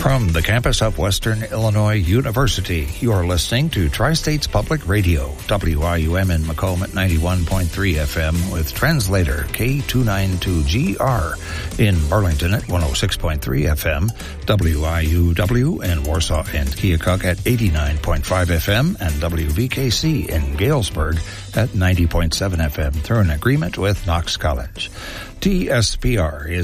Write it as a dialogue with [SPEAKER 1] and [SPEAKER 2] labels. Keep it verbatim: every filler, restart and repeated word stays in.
[SPEAKER 1] From the campus of Western Illinois University, you are listening to Tri-States Public Radio, W I U M in Macomb at ninety-one point three F M with translator K two ninety-two G R, in Burlington at one oh six point three F M, W I U W in Warsaw and Keokuk at eighty-nine point five F M, and W V K C in Galesburg at ninety point seven F M through an agreement with Knox College. T S P R is